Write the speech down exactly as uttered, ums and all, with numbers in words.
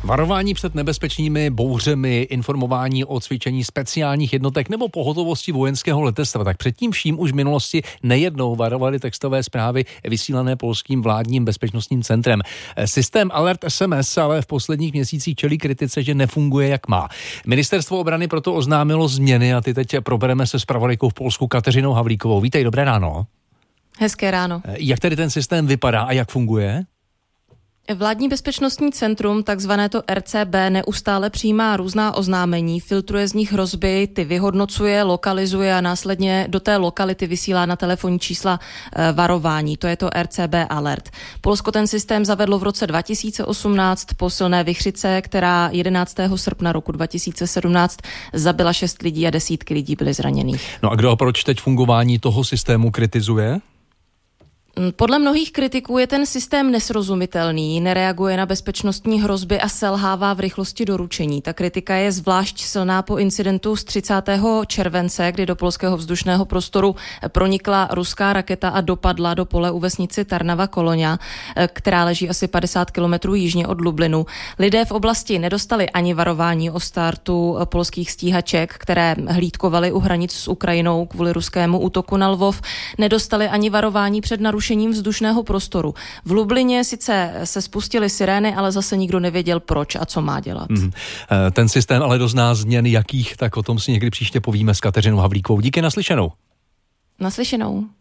Varování před nebezpečnými bouřemi, informování o cvičení speciálních jednotek nebo pohotovosti vojenského letectva. Tak předtím vším už v minulosti nejednou varovaly textové zprávy vysílané polským vládním bezpečnostním centrem. Systém Alert S M S ale v posledních měsících čelí kritice, že nefunguje jak má. Ministerstvo obrany proto oznámilo změny a ty teď probereme se zpravodajkou v Polsku Kateřinou Havlíkovou. Vítej, dobré ráno. Hezké ráno. Jak tedy ten systém vypadá a jak funguje? Vládní bezpečnostní centrum, takzvané to R C B, neustále přijímá různá oznámení, filtruje z nich hrozby, ty vyhodnocuje, lokalizuje a následně do té lokality vysílá na telefonní čísla e, varování. To je to R C B Alert. Polsko ten systém zavedlo v roce dva tisíce osmnáct po silné vichřice, která jedenáctého srpna roku dva tisíce sedmnáct zabila šest lidí a desítky lidí byly zraněných. No a kdo a proč teď fungování toho systému kritizuje? Podle mnohých kritiků je ten systém nesrozumitelný, nereaguje na bezpečnostní hrozby a selhává v rychlosti doručení. Ta kritika je zvlášť silná po incidentu z třicátého července, kdy do polského vzdušného prostoru pronikla ruská raketa a dopadla do pole u vesnici Tarnava Koloňa, která leží asi padesát kilometrů jižně od Lublinu. Lidé v oblasti nedostali ani varování o startu polských stíhaček, které hlídkovaly u hranic s Ukrajinou kvůli ruskému útoku na Lvov. Nedostali ani varování před narušením vzdušného prostoru. V Lublině sice se spustily sirény, ale zase nikdo nevěděl proč a co má dělat. Mm. Ten systém ale dozná změn jakých, tak o tom si někdy příště povíme s Kateřinou Havlíkovou. Díky, naslyšenou. Naslyšenou.